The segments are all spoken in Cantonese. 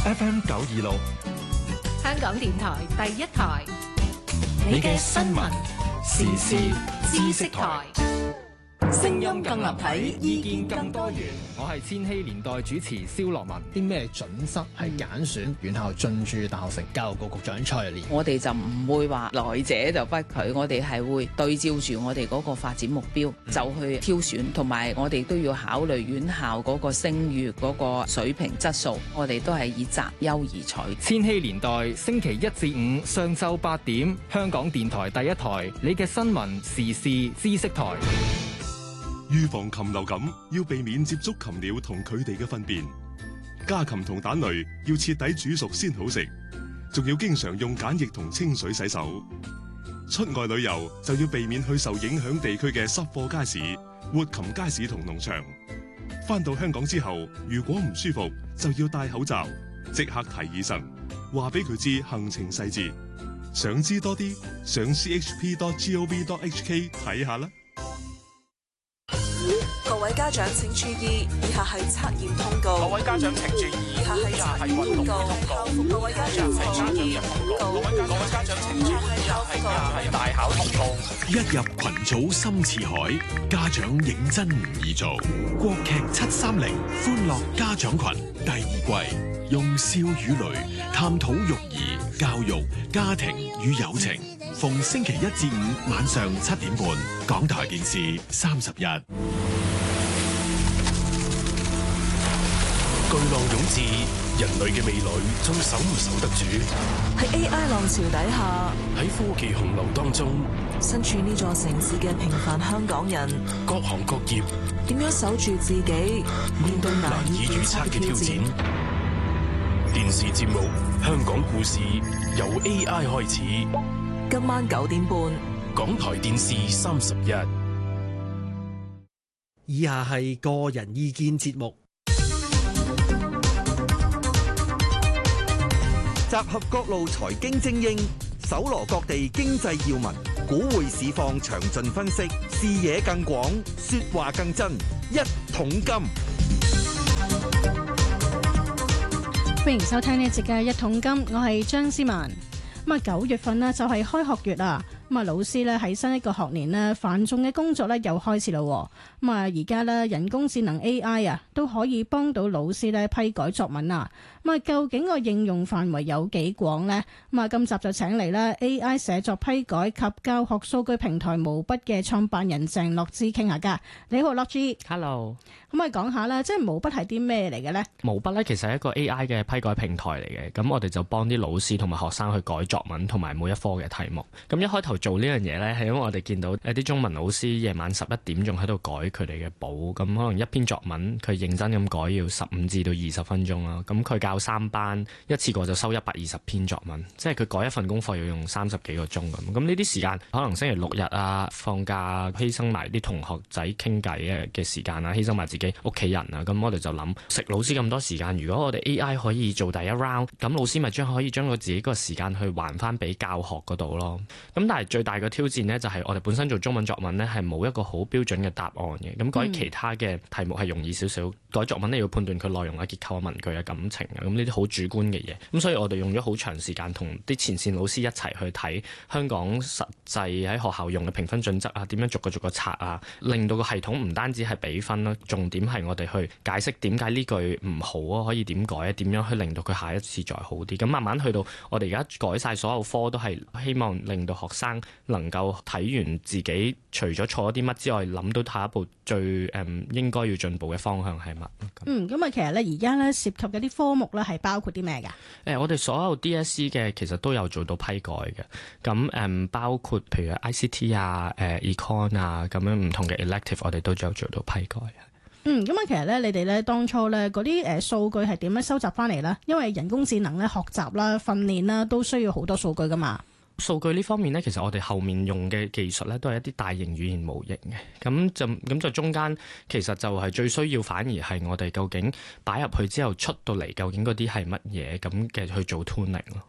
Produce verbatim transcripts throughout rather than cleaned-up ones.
F M 九二六， 香港電台第一台， 你嘅新聞時事知識台。 聲音更立體，意見更多元。 我係千禧年代主持蕭樂文。 啲咩準則係揀選院校進駐大學城？教育局局長蔡若蓮， 我哋就唔會話來者就不拒，我哋係會對照住我哋嗰個發展目標就去挑選，同埋我哋都要考慮院校嗰個聲譽嗰個水平質素，我哋都係以擇優而取。 千禧年代星期一至五上晝八點，香港電台第一台，你嘅新聞時事知識台。 預防禽流感要避免接觸禽鳥同佢哋嘅糞便，家禽同蛋類要徹底煮熟先好食，仲要經常用梘液同清水洗手。出外旅遊就要避免去受影響地區嘅濕貨街市、活禽街市同農場。返到香港之後，如果唔舒服就要戴口罩，即刻睇醫生，話俾佢知行程細節。想知多啲，上 c h p dot gov dot h k 睇下啦。 各位家長請注意，以下係測驗通告。 各位家長請注意， 以下係測驗通告。各位家長請注意，各位家長請注意，以下係大考通告。 一入群組深似海，家長認真唔易做。國劇七三零歡樂家長群第二季，用笑與淚探討育兒、教育、家庭與友情。逢星期一至五晚上七點半，港台電視三十一。 巨浪湧至，人類嘅未來仲守唔守得住？ 喺 A I 浪潮底下， 喺科技洪流當中， 身處呢座城市嘅平凡香港人， 各行各業點樣守住自己，面對難以預測嘅挑戰？ 電視節目《香港故事》由 A I 開始， 今晚九點半， 港台電視三十一。 以下係個人意見節目。集合各路財經精英，搜羅各地經濟要聞，股匯市況詳盡分析，視野更廣，說話更真。一桶金， 歡迎收聽呢一節嘅一桶金，我係張思文。咁啊，九月份呢就係開學月啊。咁啊，老師咧喺新一個學年呢繁重嘅工作咧又開始啦。咁啊，而家咧人工智能 A I 啊都可以幫到老師咧批改作文啊。咁啊，究竟個應用範圍有幾廣呢？咁啊，今集就請嚟啦 A I 寫作批改及教學數據平台毛筆嘅創辦人鄭樂之傾下㗎。你好，樂之。 Hello。 咁啊，講下啦，即係毛筆係啲咩嚟嘅呢？ 毛筆咧其實係一個 A I 嘅批改平台嚟嘅。咁我哋就幫啲老師同埋學生去改作文同埋每一科嘅題目。咁一開頭做呢樣嘢呢，係因為我哋見到一啲中文老師夜晚十一點仲喺度改佢哋嘅簿，咁可能一篇作文佢認真咁改要十五至到二十分鐘啦。咁佢教三班，一次過就收一百二十篇作文，即係佢改一份功課要用三十幾個鐘咁。咁呢啲時間可能星期六日啊放假，犧牲埋啲同學仔傾偈嘅嘅時間啊，犧牲埋自己屋企人啊。咁我哋就諗食老師咁多時間，如果我哋 A I 可以做第一 round， 咁老師咪將可以將佢自己個時間去還翻俾教學嗰度咯。咁但係最大嘅挑戰呢，就係我哋本身做中文作文呢，係冇一個好標準嘅答案嘅。咁改其他嘅題目係容易少少，嗯、改作文你要判斷佢內容啊、結構啊、文句啊、感情啊，咁呢啲好主觀嘅嘢。咁所以我哋用咗好長時間同啲前線老師一齊去睇香港實際喺學校用嘅評分準則啊，點樣逐個逐個拆啊，令到個系統唔單止係俾分啦，重點係我哋去解釋點解呢句唔好啊，可以點改啊，點樣去令到佢下一次再好啲。咁慢慢去到我哋而家改晒所有科，都係希望令到學生能夠睇完自己除咗錯啲乜之外，諗到下一步最誒、嗯、應該要進步嘅方向係乜？ 嗯，咁啊，其實咧而家咧涉及嘅啲科目咧係包括啲咩㗎？誒、 呃，我哋所有 D S E 嘅其實都有做到批改嘅。咁誒、嗯，包括譬如 I C T 啊、誒、呃、Econ 啊咁樣唔同嘅 elective， 我哋都有做到批改。 嗯，咁啊，其實咧，你哋咧當初咧嗰啲誒數據係點樣收集翻嚟咧？因為人工智能咧學習啦、訓練啦，都需要好多數據噶嘛。 數據呢方面呢，其實我哋後面用嘅技術呢，都係一啲大型語言模型嘅。咁就咁就中間其實就係最需要，反而係我哋究竟擺入去之後出到嚟，究竟嗰啲係乜嘢咁嘅去做 tuning 咯。 咁啊，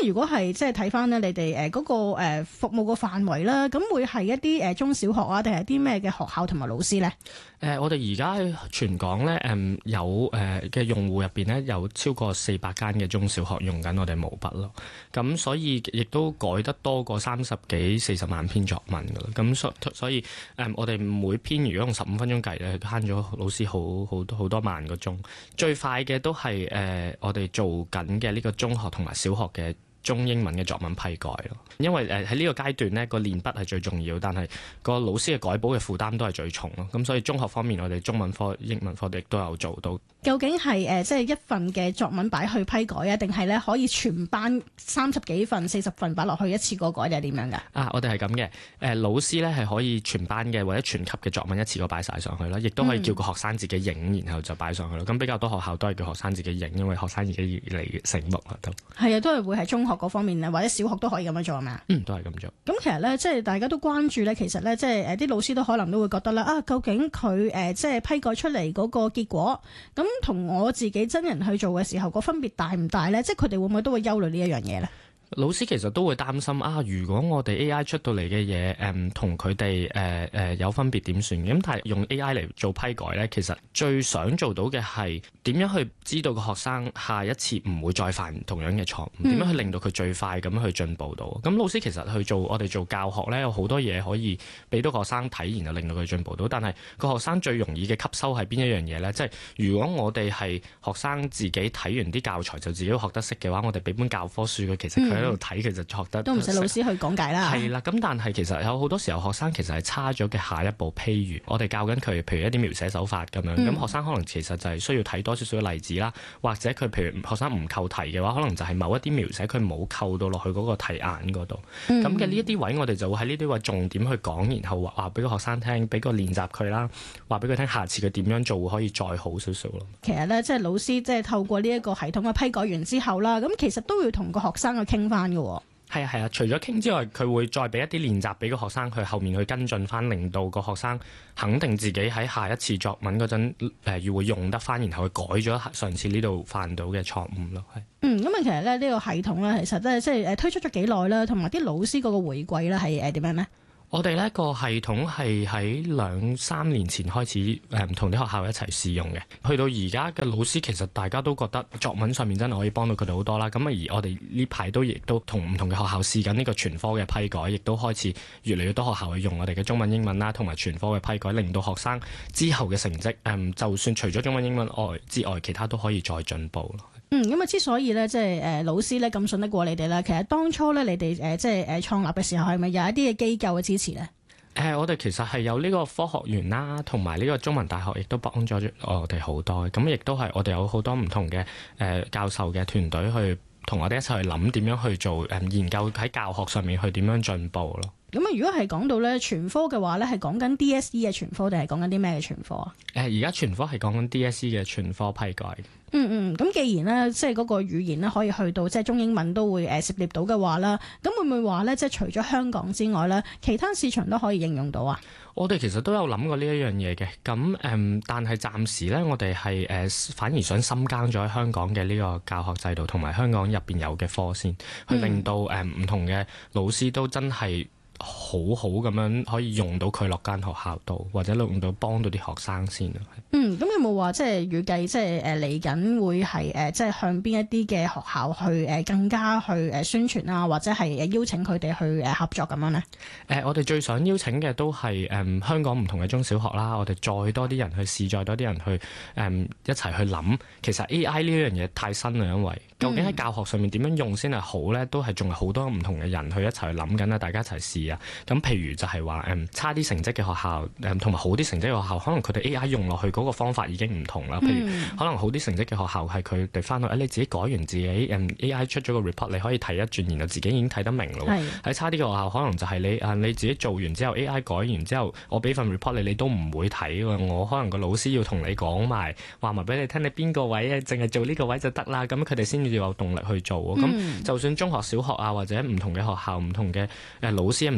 如果係即係睇翻咧，你哋誒嗰個誒服務個範圍啦，咁會係一啲誒中小學啊，定係啲咩嘅學校同埋老師咧？ 誒、呃，我哋而家喺全港咧，誒、嗯、有誒嘅、呃、用戶入邊咧，有超過四百間嘅中小學用緊我哋毛筆咯。咁所以亦都改得多過三十幾四十萬篇作文噶啦。咁所所以誒、嗯，我哋每篇如果用十五分鐘計咧，慳咗老師好好多好多萬個鐘。最快嘅都係誒、呃，我哋做緊嘅呢個中學同埋小學嘅中英文嘅作文批改咯，因為誒喺呢個階段呢個練筆係最重要，但係個老師嘅改簿嘅負擔都係最重咯。咁所以中學方面，我哋中文科、英文科亦都有做到。 究竟係誒即係一份嘅作文擺去批改啊，定係咧可以全班三十幾份、四十份擺落去一次過改，定係點樣㗎？ 啊，我哋係咁嘅。誒老師咧係可以全班嘅或者全級嘅作文一次過擺晒上去啦，亦都可以叫個學生自己影，然後就擺上去咯。咁比較多學校都係叫學生自己影，因為學生自己嚟醒目啊都。係啊，都係會係中學嗰方面啊，或者小學都可以咁樣做係咪啊？ 嗯，都係咁做。 咁其實咧，即係大家都關注咧，其實咧，即係誒啲老師都可能都會覺得啦，啊，究竟佢誒即係批改出嚟嗰個結果，咁同我自己真人去做嘅時候，個分別大唔大咧？即係佢哋會唔會都會憂慮呢一樣嘢咧？ 老師其實都會擔心啊，如果我哋 A I 出到嚟嘅嘢，誒同佢哋誒誒有分別點算？咁但係用 A I 嚟做批改咧，其實最想做到嘅係點樣去知道個學生下一次唔會再犯同樣嘅錯誤？點樣去令到佢最快咁去進步到？咁、嗯、老師其實去做我哋做教學咧，有好多嘢可以俾到學生睇，然後令到佢進步到。但係個學生最容易嘅吸收係邊一樣嘢咧？即係如果我哋係學生自己睇完啲教材就自己學得識嘅話，我哋俾本教科書佢，其實佢喺度睇，其實學得都唔使老師去講解啦。 係啦，咁但係其實有好多時候學生其實係差咗嘅下一步。譬如我哋教緊佢，譬如一啲描寫手法咁樣，咁、嗯、學生可能其實就係需要睇多少少嘅例子啦，或者佢譬如學生唔扣題嘅話，可能就係某一啲描寫佢冇扣到落去嗰個題眼嗰度。咁嘅呢一啲位，我哋就會喺呢啲位重點去講，然後話話俾個學生聽，俾個練習佢啦，話俾佢聽，下次佢點樣做可以再好少少咯。 其實咧，即係老師即係透過呢一個系統嘅批改完之後啦，咁其實都要同個學生去傾翻嘅。 係啊係啊，除咗傾之外，佢會再俾一啲練習俾個學生，去後面去跟進翻，令到個學生肯定自己喺下一次作文嗰陣誒要會用得翻，然後去改咗上次呢度犯到嘅錯誤咯。係。 嗯，咁啊，其實咧呢個系統咧，其實咧即係誒推出咗幾耐啦，同埋啲老師嗰個回饋咧係誒點樣咧？ 我哋呢個系統係喺兩三年前開始誒同啲學校一齊試用嘅，去到而家嘅老師其實大家都覺得作文上面真係可以幫到佢哋好多啦。咁啊而我哋呢排都亦都同唔同嘅學校試緊呢個全科嘅批改，亦都開始越嚟越多學校去用我哋嘅中文英文啦，同埋全科嘅批改，令到學生之後嘅成績誒，就算除咗中文英文外之外，其他都可以再進步咯。 嗯，咁啊，之所以咧，即係誒老師咧咁信得過你哋啦，其實當初咧，你哋誒即係誒創立嘅時候，係咪有一啲嘅機構嘅支持咧？ 誒、呃，我哋其實係有呢個科學園啦，同埋呢個中文大學，亦都幫咗我哋好多。咁亦都係我哋有好多唔同嘅誒、呃、教授嘅團隊去同我哋一齊去諗點樣去做誒、呃、研究喺教學上面去點樣進步咯。 咁啊，如果係講到咧全科嘅話咧，係講緊 D S E 嘅全科定係講緊啲咩嘅全科啊？誒、呃， 而家全科係講緊 D S E 嘅全科批改。 嗯嗯，咁既然咧，即係嗰個語言咧可以去到即係中英文都會誒涉獵到嘅話啦，咁會唔會話咧，即係除咗香港之外咧，其他市場都可以應用到啊？ 我哋其實都有諗過呢一樣嘢嘅，咁誒、嗯，但係暫時咧，我哋係誒反而想深耕咗喺香港嘅呢個教學制度同埋香港入邊有嘅科先，去令到誒唔同嘅老師都真係好好咁樣可以用到佢落間學校度，或者用到幫到啲學生先。 嗯，咁有冇話即係預計即係誒嚟緊會係誒即係向邊一啲嘅學校去誒更加去誒宣傳啊，或者係誒邀請佢哋去誒合作咁樣咧？誒、 呃，我哋最想邀請嘅都係誒、嗯、香港唔同嘅中小學啦，我哋再多啲人去試，再多啲人去誒、嗯、一齊去諗。其實 A I 呢樣嘢太新啦，因為究竟喺教學上面點樣用先係好咧，都係仲係好多唔同嘅人去一齊去諗緊啦，大家一齊試啊。咁譬如就係話誒差啲成績嘅學校誒同埋好啲成績嘅學校，可能佢哋 A I 用落去嗰個方法已經唔同啦。譬如可能好啲成績嘅學校係佢哋翻去誒你自己改完自己誒 A I 出咗個 report， 你可以睇一轉，然後自己已經睇得明咯。喺差啲嘅學校，可能就係你誒你自己做完之後 A I 改完之後，我俾份 report 你，你都唔會睇喎。我可能個老師要同你講埋，話埋俾你聽，你邊個位啊，淨係做呢個位就得啦。咁佢哋先至有動力去做。咁、嗯、就算中學、小學啊，或者唔同嘅學校、唔同嘅誒老師、唔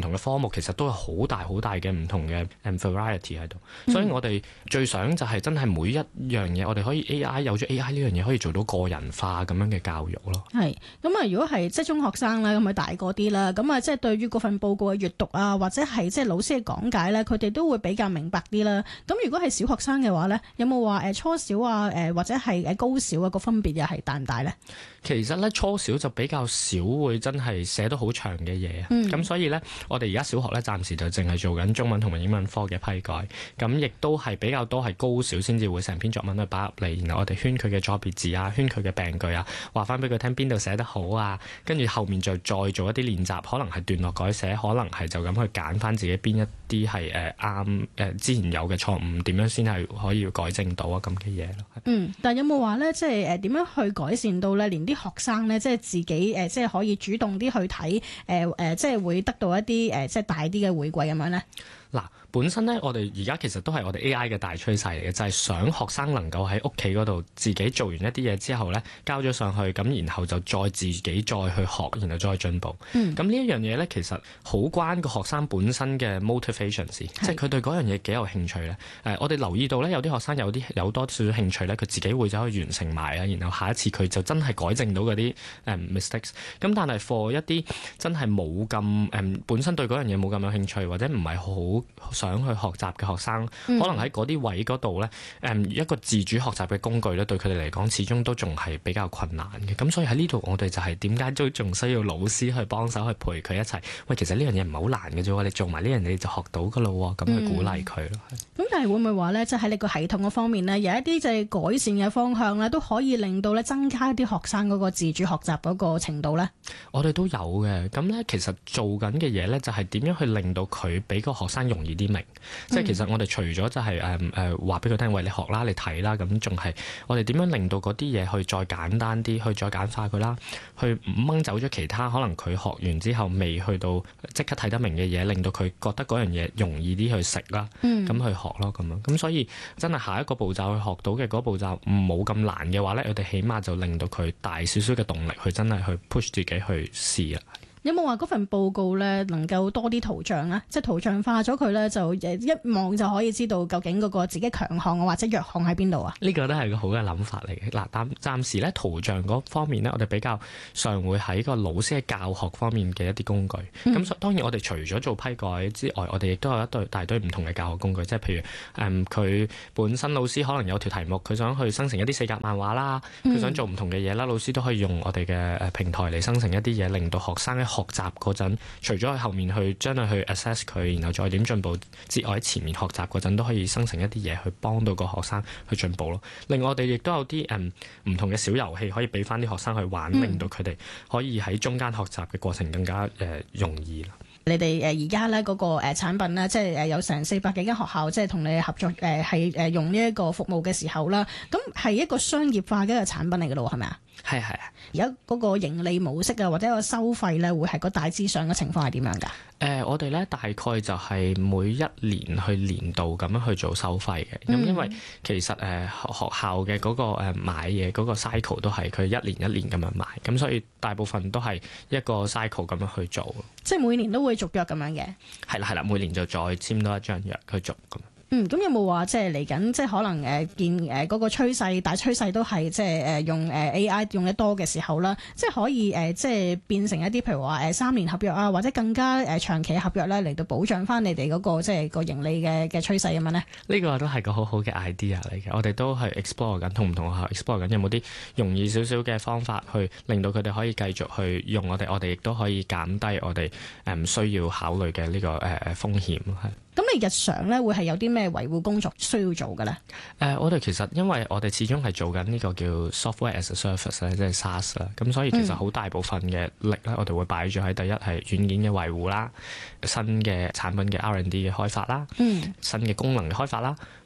同嘅科目其實都有好大好大嘅唔同嘅 variety 喺度，所以我哋最想就係真係每一樣嘢，我哋可以 A I 有咗 A I 呢樣嘢可以做到個人化咁樣嘅教育咯。 係咁啊，如果係即係中學生啦，咁咪大個啲啦，咁啊即係對於嗰份報告嘅閱讀啊，或者係即係老師嘅講解咧，佢哋都會比較明白啲啦。咁如果係小學生嘅話咧，有冇話誒初小啊誒或者係誒高小啊個分別又係大唔大咧？ 其實咧初小就比較少會真係寫到好長嘅嘢，咁、嗯、所以咧我哋而家小學咧暫時就淨係做緊中文同埋英文科嘅批改，咁亦都係比較多係高小先至會成篇作文去擺入嚟，然後我哋圈佢嘅錯別字啊，圈佢嘅病句啊，話翻俾佢聽邊度寫得好啊，跟住後面就再做一啲練習，可能係段落改寫，可能係就咁去揀翻自己邊一啲係誒啱誒之前有嘅錯誤，點樣先係可以改正到啊咁嘅嘢咯。 嗯，但係有冇話咧，即係誒點樣去改善到咧，連啲學生咧，即係自己誒，即係可以主動啲去睇誒誒，即係會得到一啲誒，即係大啲嘅回饋咁樣咧？ 嗱，本身咧，我哋而家其實都係我哋 A I 嘅大趨勢嚟嘅，就係、是、想學生能夠喺屋企嗰度自己做完一啲嘢之後咧，交咗上去，咁然後就再自己再去學，然後再進步。嗯，咁呢一樣嘢咧，其實好關個學生本身嘅 motivation 事，即係佢對嗰樣嘢幾有興趣咧。誒，我哋留意到咧，有啲學生有啲有多少少興趣咧，佢自己會走去完成埋啊，然後下一次佢就真係改正到嗰啲誒 mistakes。咁但係 for 一啲真係冇咁誒本身對嗰樣嘢冇咁有興趣，或者唔係好想去學習嘅學生，嗯、可能喺嗰啲位嗰度咧，誒一個自主學習嘅工具咧，對佢哋嚟講始終都仲係比較困難嘅。咁所以喺呢度我哋就係點解都仲需要老師去幫手去陪佢一齊。喂，其實呢樣嘢唔係好難嘅啫喎，你做埋呢樣嘢就學到噶咯喎，咁去鼓勵佢咯。 咁、嗯、但係會唔會話咧，即係喺你個系統嘅方面咧，有一啲就係改善嘅方向咧，都可以令到咧增加啲學生嗰個自主學習嗰個程度咧？ 我哋都有嘅。咁咧其實做緊嘅嘢咧，就係點樣去令到佢俾個學生容易啲明。嗯、即係其實我哋除咗就係誒誒話俾佢聽，喂，你學啦，你睇啦，咁仲係我哋點樣令到嗰啲嘢去再簡單啲，去再簡化佢啦，去掹走咗其他可能佢學完之後未去到即刻睇得明嘅嘢，令到佢覺得嗰樣嘢容易啲去食啦，咁、嗯、去學咯咁樣。咁所以真係下一個步驟去學到嘅嗰步驟唔冇咁難嘅話咧，我哋起碼就令到佢大少少嘅動力去真係去 push 自己去試啦。 有冇話嗰份報告咧能夠多啲圖像咧？即係圖像化咗佢咧，就一望就可以知道究竟嗰個自己強項或者弱項喺邊度啊？呢個都係個好嘅諗法嚟嘅。嗱，暫暫時咧圖像嗰方面咧，我哋比較常會喺個老師嘅教學方面嘅一啲工具。咁、嗯、當然我哋除咗做批改之外，我哋亦都有一堆大堆唔同嘅教學工具。即係譬如誒，佢、嗯、本身老師可能有條題目，佢想去生成一啲四格漫畫啦，佢想做唔同嘅嘢啦，老師都可以用我哋嘅誒平台嚟生成一啲嘢，令到學生學習嗰陣，除咗喺後面去將佢去 assess 佢，然後再點進步之外，喺前面學習嗰陣都可以生成一啲嘢去幫到個學生去進步咯。另外我哋亦都有啲誒唔同嘅小遊戲可以俾翻啲學生去玩，嗯、令到佢哋可以喺中間學習嘅過程更加誒、呃、容易啦。你哋誒而家咧嗰個誒產品咧，即係誒有成四百幾間學校即係同你合作誒係誒用呢一個服務嘅時候啦，咁係一個商業化嘅一個產品嚟嘅咯，係咪啊？係係啊！而家嗰個盈利模式啊，或者個收費咧，會係個大致上嘅情況係點樣㗎？誒、呃，我哋咧大概就係每一年去年度咁樣去做收費嘅。咁、嗯、因為其實誒、呃、學校嘅嗰個誒買嘢嗰個 cycle 都係佢一年一年咁樣買，咁所以大部分都係一個 cycle 咁樣去做。即係每年都會續約咁樣嘅。係啦係啦，每年就再簽多一張約去續咁。嗯，咁有冇話即係嚟緊，即係可能誒見誒嗰個趨勢，大趨勢都係即係誒用誒 A I 用得多嘅時候啦，即係可以誒即係變成一啲譬如話誒三年合約啊，或者更加誒長期合約咧，嚟到保障翻你哋嗰個即係個盈利嘅嘅趨勢咁樣咧？呢個都係個好好嘅 idea 嚟嘅，我哋都係 explore 緊，同唔同學校 explore 緊，有冇啲容易少少嘅方法去令到佢哋可以繼續去用我哋，我哋亦都可以減低我哋誒唔需要考慮嘅呢個誒誒風險係。咁你日常咧會係有啲咩維護工作需要做嘅咧？誒、呃，我哋其實因為我哋始終係做緊呢個叫 software as a service 咧，即係 SaaS 啦，咁所以其實好大部分嘅力咧，嗯、我哋會擺咗喺第一係軟件嘅維護啦，新嘅產品嘅 R and D 嘅開發啦，嗯、新嘅功能嘅開發啦。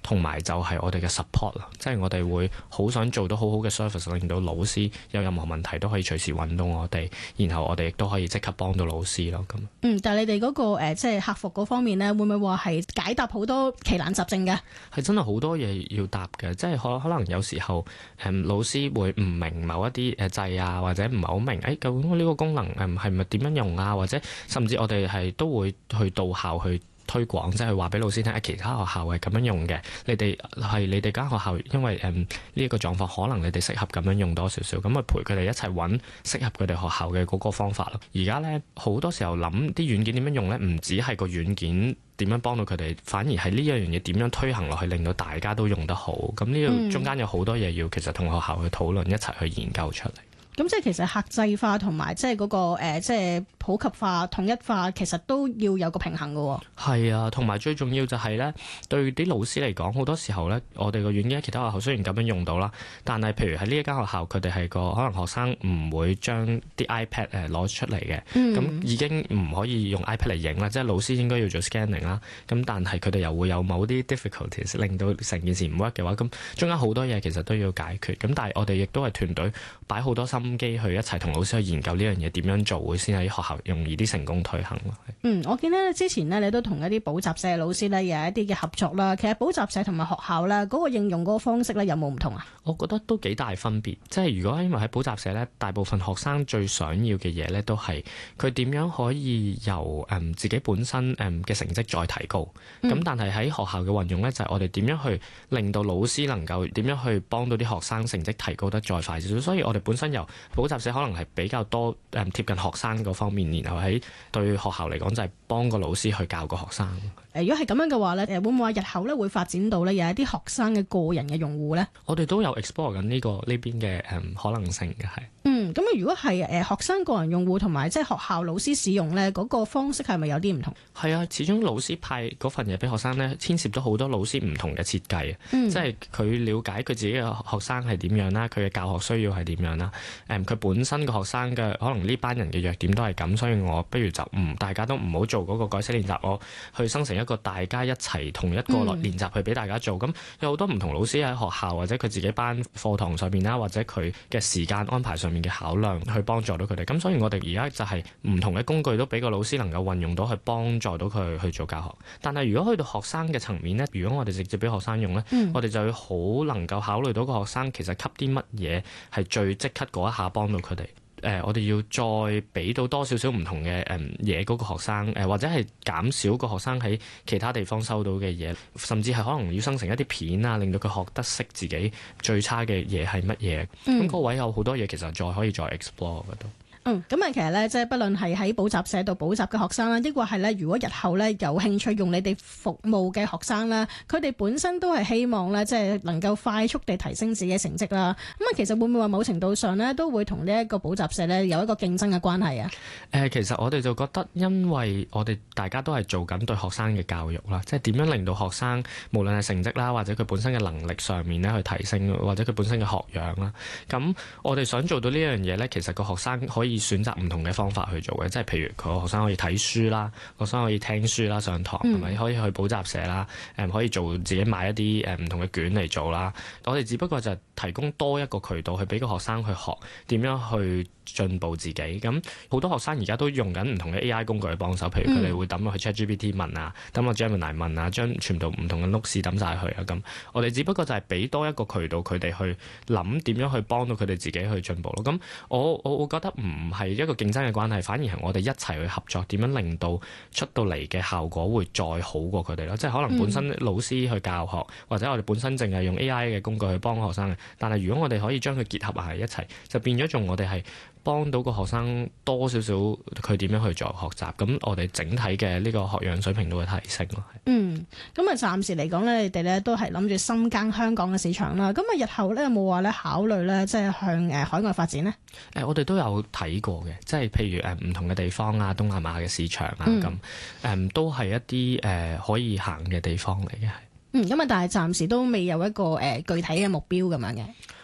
同埋就係我哋嘅 support 啦，即係我哋會好想做到好好嘅 service， 令到老師有任何問題都可以隨時揾到我哋，然後我哋亦都可以即刻幫到老師咯。咁嗯，但係你哋嗰、嗰個、呃、即係客服嗰方面咧，會唔會話係解答好多奇難雜症嘅？係真係好多嘢要答嘅，即係可可能有時候誒、嗯、老師會唔明某一啲誒掣啊，或者唔係好明誒、哎、究竟呢個功能誒係咪點樣用啊，或者甚至我哋係都會去到校去推廣，即係話俾老師聽，其他學校係咁樣用嘅，你哋係你哋間學校，因為誒呢一個狀況，可能你哋適合咁樣用多少少，咁啊陪佢哋一齊揾適合佢哋學校嘅嗰個方法咯。而家呢，好多時候諗啲軟件點樣用呢，唔止係個軟件點樣幫到佢哋，反而係呢一樣嘢點樣推行落去，令到大家都用得好。咁呢度中間有好多嘢要其實同學校去討論，一齊去研究出嚟。 咁即係其實客製化同埋即係嗰個誒即係普及化、統一化，其實都要有個平衡嘅喎。係啊，同埋最重要就係咧，對啲老師嚟講，好多時候咧，我哋個軟件喺其他學校雖然咁樣用到啦，但係譬如喺呢一間學校，佢哋係個可能學生唔會將啲 iPad 誒攞出嚟嘅，咁、嗯、已經唔可以用 iPad 嚟影啦，即係老師應該要做 scanning 啦。咁但係佢哋又會有某啲 difficulties，令到成件事唔 work 嘅話，咁中間好多嘢其實都要解決。咁但係我哋亦都係團隊擺好多心機去一齊同老師去研究呢樣嘢點樣做會先喺學校容易啲成功推行咯。 嗯，我見咧之前咧你都同一啲補習社嘅老師咧有一啲嘅合作啦。其實補習社同埋學校咧嗰個應用嗰個方式咧有冇唔同啊？ 我覺得都幾大分別。即係如果因為喺補習社咧，大部分學生最想要嘅嘢咧都係佢點樣可以由誒、嗯、自己本身誒嘅成績再提高。咁、嗯、但係喺學校嘅運用咧就係、是、我哋點樣去令到老師能夠點樣去幫到啲學生成績提高得再快少少。所以我哋本身由補習社可能係比較多誒、嗯、貼近學生嗰方面，然後喺對學校嚟講就係幫個老師去教個學生。 誒，如果係咁樣嘅話咧，誒會唔會話日後咧會發展到咧有一啲學生嘅個人嘅用戶咧？ 我哋都有 explore 緊呢個呢邊嘅誒可能性嘅係。 嗯，咁啊，如果係誒學生個人用戶同埋即係學校老師使用咧，嗰、那個方式係咪有啲唔同？ 係啊，始終老師派嗰份嘢俾學生咧，牽涉咗好多老師唔同嘅設計啊。嗯、即係佢了解佢自己嘅學生係點樣啦，佢嘅教學需要係點樣啦。誒、嗯，佢本身個學生嘅可能呢班人嘅弱點都係咁，所以我不如就唔大家都唔好做嗰個改寫練習，我去生成一個大家一齊同一個落練習去俾大家做。咁、嗯、有好多唔同老師喺學校或者佢自己班課堂上面啦，或者佢嘅時間安排上面嘅考量去幫助到佢哋。咁所以我哋而家就係唔同嘅工具都俾個老師能夠運用到去幫助到佢去做教學。但係如果去到學生嘅層面呢，如果我哋直接俾學生用呢，嗯、我哋就會好能夠考慮到個學生其實吸啲乜嘢係最即刻嗰一下幫到佢哋。誒、呃，我哋要再俾到多少少唔同嘅誒嘢嗰個學生，誒、呃、或者係減少個學生喺其他地方收到嘅嘢，甚至係可能要生成一啲片啊，令到佢學得識自己最差嘅嘢係乜嘢。咁、嗯、個位有好多嘢，其實再可以再 explore 嗰度。 嗯，咁啊，其實咧，即係不論係喺補習社度補習嘅學生啦，抑或係咧，如果日後咧有興趣用你哋服務嘅學生啦，佢哋本身都係希望咧，即係能夠快速地提升自己嘅成績啦。咁啊，其實會唔會話某程度上咧，都會同呢一個補習社咧有一個競爭嘅關係啊？誒、 呃，其實我哋就覺得，因為我哋大家都係做緊對學生嘅教育啦，即係點樣令到學生無論係成績啦，或者佢本身嘅能力上面咧去提升，或者佢本身嘅學養啦。咁我哋想做到呢樣嘢咧，其實個學生可以選擇唔同嘅方法去做嘅，即係譬如佢個學生可以睇書啦，學生可以聽書啦，上堂係咪可以去補習社啦？誒，可以做自己買一啲誒唔同嘅卷嚟做啦。我哋只不過就係提供多一個渠道去俾個學生去學點樣去進步自己。咁好多學生而家都用緊唔同嘅 A I 工具去幫手，譬如佢哋會抌落去 ChatGPT 問啊，抌落 Gemini 問啊，將全部唔同嘅 notes 抌晒去啊。咁我哋只不過就係俾多一個渠道佢哋去諗點樣去幫到佢哋自己去進步咯。咁我我我覺得唔係一個競爭嘅關係，反而係我哋一齊去合作，點樣令到出到嚟嘅效果會再好過佢哋咯。即係可能本身老師去教學，或者我哋本身淨係用 A I 嘅工具去幫學生嘅，但係如果我哋可以將佢結合埋一齊，就變咗仲我哋係幫到個學生多少少佢點樣去做學習，咁我哋整體嘅呢個學養水平都會提升咯。 嗯，咁啊暫時嚟講咧，你哋咧都係諗住深耕香港嘅市場啦。咁啊日後咧有冇話咧考慮咧，即係向誒海外發展呢？ 誒、呃，我哋都有睇過嘅，即係譬如誒唔同嘅地方啊，東南亞嘅市場啊，咁誒、嗯呃、都係一啲誒、呃、可以行嘅地方嚟嘅。 嗯，咁啊但係暫時都未有一個誒、呃、具體嘅目標咁樣嘅。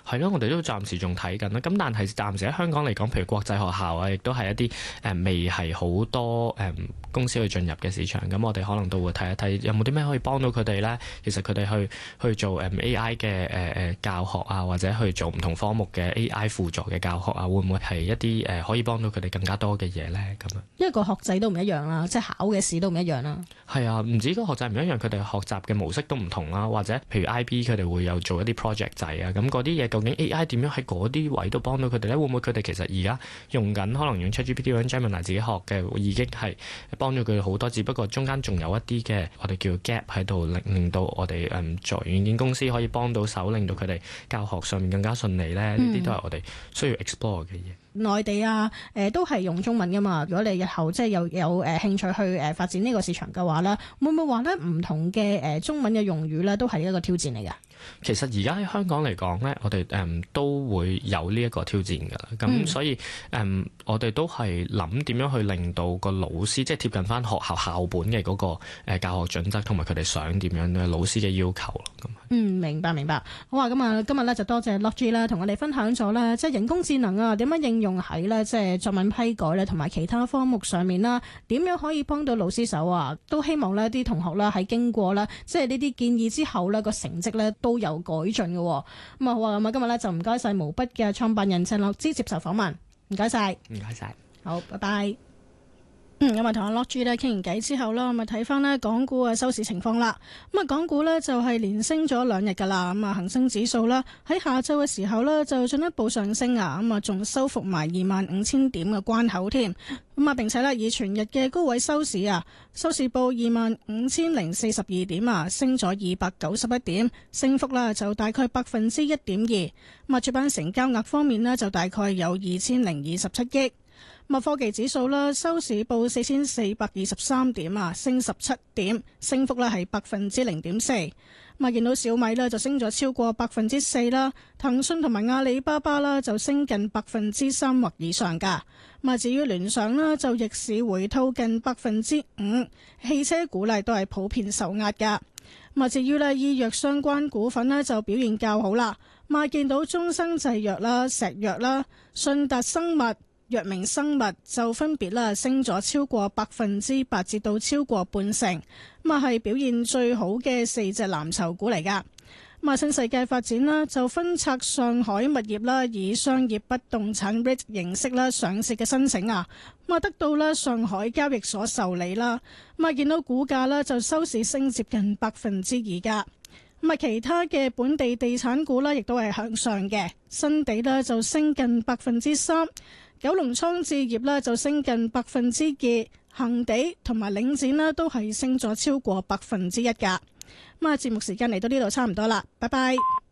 係咯，我哋都暫時仲睇緊啦。咁但係暫時喺香港嚟講，譬如國際學校啊，亦都係一啲誒、呃、未係好多誒、呃、公司去進入嘅市場。咁我哋可能都會睇一睇有冇啲咩可以幫到佢哋咧。其實佢哋去去做誒 A I 嘅誒誒教學啊，或者去做唔同科目嘅 A I 輔助嘅教學啊，會唔會係一啲誒、呃、可以幫到佢哋更加多嘅嘢咧？咁樣， 因為個學制都唔一樣啦，即係考嘅試都唔一樣啦。 係啊，唔止個學制唔一樣，佢哋學習嘅模式都唔同啦。或者譬如 I B 佢哋會有做一啲 project 制啊，咁嗰啲嘢究竟 A I 點樣喺嗰啲位度幫到佢哋咧？會唔會佢哋其實而家用緊可能用 ChatGPT 或者 Gemini 自己學嘅，已經係幫咗佢哋好多，只不過中間仲有一啲嘅我哋叫 gap 喺度，令令到我哋誒作為軟件公司可以幫到手，令到佢哋教學上面更加順利咧。呢啲、嗯、都係我哋需要 explore 嘅嘢。 內地啊，誒、呃、都係用中文噶嘛。如果你日後即係有有誒、呃、興趣去誒、呃、發展呢個市場嘅話咧，會唔會話咧唔同嘅誒、呃、中文嘅用語咧都係一個挑戰嚟㗎？ 其實而家喺香港嚟講咧，我哋誒、嗯、都會有呢一個挑戰㗎啦。咁、嗯、所以誒、嗯，我哋都係諗點樣去令到個老師即係貼近翻學校校本嘅嗰個教學準則，同埋佢哋想點樣嘅老師嘅要求咯。咁嗯，明白明白。好啊，咁啊，今日咧就多謝 Logie 啦，同我哋分享咗咧，即係人工智能啊點樣應用喺咧即係作文批改咧同埋其他科目上面啦，點樣可以幫到老師手啊？都希望呢啲同學啦喺經過啦即係呢啲建議之後呢個成績咧都有改進嘅。咁啊好啊，咁啊今日咧就唔該晒毛筆嘅創辦人陳樂之接受訪問，唔該晒， 唔該晒， 好，拜拜。嗯，咁啊同阿 Logie 咧傾完偈之後啦，咁啊睇翻呢港股嘅收市情況啦。咁啊港股呢就係連升咗兩日噶啦，咁啊恒生指數啦喺下晝嘅時候呢就進一步上升啊，咁啊仲收復埋二萬五千點嘅關口添。咁啊並且呢以全日嘅高位收市啊，收市報二萬五千零四十二點啊，升咗二百九十一點，升幅啦就大概百分之一點二。咁啊主板成交額方面呢就大概有二千零二十七億。咁科技指數啦，收市報四千四百二十三點啊，升十七點，升幅咧係百分之零點四。咁啊，見到小米咧就升咗超過百分之四啦，騰訊同埋阿里巴巴啦就升近百分之三或以上噶。咁啊，至於聯想啦，就逆市回吐近百分之五，汽車股咧都係普遍受壓噶。咁啊，至於咧醫藥相關股份咧就表現較好啦。咁啊，見到中生製藥啦、石藥啦、信達生物、藥明生物就分別啦升咗超過百分之八至到超過半成，咁啊係表現最好嘅四隻藍籌股嚟噶。咁啊新世界發展啦就分拆上海物業啦，以商業不動產 REIT 形式啦上市嘅申請啊，咁啊得到啦上海交易所受理啦，咁啊見到股價啦就收市升接近百分之二噶。咁啊其他嘅本地地產股啦亦都係向上嘅，新地啦就升近百分之三。九龍倉置業咧就升近百分之二，恒地同埋領展咧都係升咗超過百分之一噶。咁啊，節目時間嚟到呢度差唔多啦，拜拜。